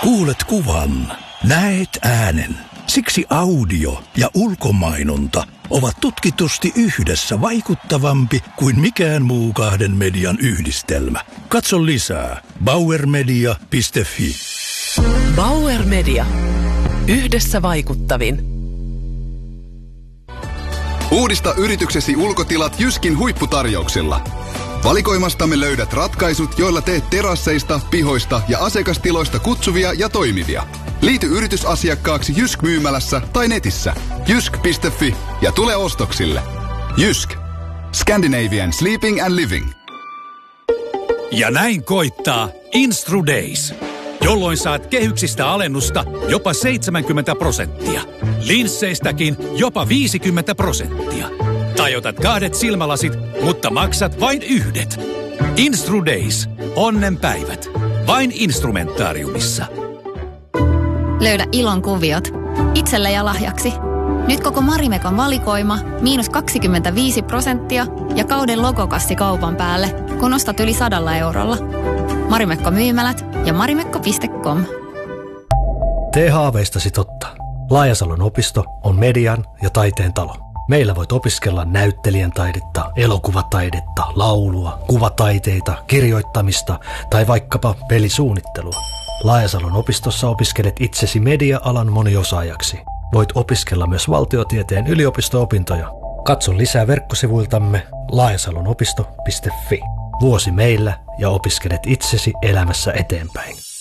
Kuulet kuvan, näet äänen. Siksi audio ja ulkomainonta ovat tutkitusti yhdessä vaikuttavampi kuin mikään muu kahden median yhdistelmä. Katso lisää bauermedia.fi. Bauer Media. Yhdessä vaikuttavin. Uudista yrityksesi ulkotilat Jyskin huipputarjouksilla. Valikoimastamme löydät ratkaisut, joilla teet terasseista, pihoista ja asiakastiloista kutsuvia ja toimivia. Liity yritysasiakkaaksi Jysk-myymälässä tai netissä. jysk.fi ja tule ostoksille. Jysk. Scandinavian Sleeping and Living. Ja näin koittaa Instru Days, jolloin saat kehyksistä alennusta jopa 70%. Linsseistäkin jopa 50%. Tai otat 2 silmälasit, mutta maksat vain 1. Instru Days. Onnenpäivät. Vain Instrumentaariumissa. Löydä ilon kuviot itselle ja lahjaksi. Nyt koko Marimekon valikoima -25% ja kauden logokassi kaupan päälle, kun ostat yli 100 eurolla. Marimekko myymälät ja marimekko.com. Tee haaveistasi totta. Laajasalon opisto on median ja taiteen talo. Meillä voit opiskella näyttelijän taidetta, elokuvataidetta, laulua, kuvataiteita, kirjoittamista tai vaikkapa pelisuunnittelua. Laajasalon opistossa opiskelet itsesi media-alan moniosaajaksi. Voit opiskella myös valtiotieteen yliopisto-opintoja. Katso lisää verkkosivuiltamme laajasalonopisto.fi. Vuosi meillä ja opiskelet itsesi elämässä eteenpäin.